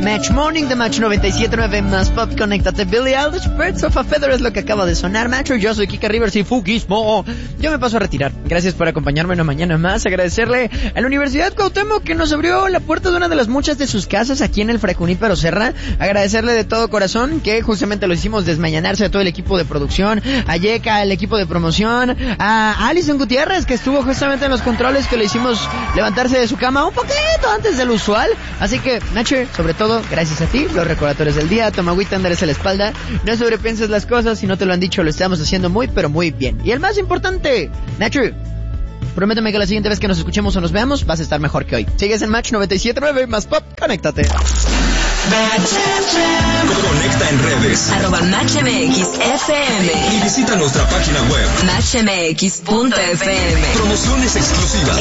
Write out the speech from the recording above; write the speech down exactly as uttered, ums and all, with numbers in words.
Match Morning de Match noventa y siete punto nueve más Pop. Conéctate. Billie Eilish, Birds of a Feather es lo que acaba de sonar. Match, yo soy Kika Rivers y Fugismo. Yo me paso a retirar. Gracias por acompañarme una mañana más. Agradecerle a la Universidad Cuauhtémoc que nos abrió la puerta de una de las muchas de sus casas aquí en el Fray Junípero Serra. Agradecerle de todo corazón que justamente lo hicimos desmañanarse a todo el equipo de producción, a Yeka, al equipo de promoción, a Alison Gutiérrez que estuvo justamente en los controles, que le hicimos levantarse de su cama un poquito antes de lo usual. Así que, Nacho, sobre todo, gracias a ti, los recordatorios del día, toma agüita, andarles a la espalda, no sobrepienses las cosas, si no te lo han dicho, lo estamos haciendo muy, pero muy bien. Y el más importante, Nacho, prométeme que la siguiente vez que nos escuchemos o nos veamos, vas a estar mejor que hoy. Sigues en Match noventa y siete punto nueve más Pop, conéctate. Conecta en redes. Arroba Match M X F M. Y visita nuestra página web. Match M X punto F M. Promociones exclusivas.